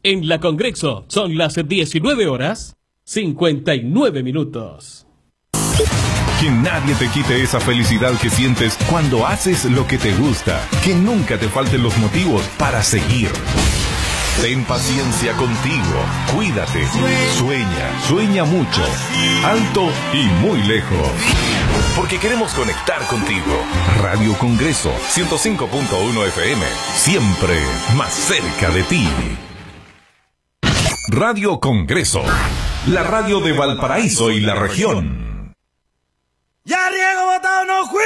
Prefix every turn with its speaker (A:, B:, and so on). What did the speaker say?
A: En la Congreso son las 19:59.
B: Que nadie te quite esa felicidad que sientes cuando haces lo que te gusta. Que nunca te falten los motivos para seguir. Ten paciencia contigo. Cuídate. Sueña mucho. Alto y muy lejos. Porque queremos conectar contigo. Radio Congreso 105.1 FM. Siempre más cerca de ti. Radio Congreso. La radio de Valparaíso y la región.
C: Ya riego botado no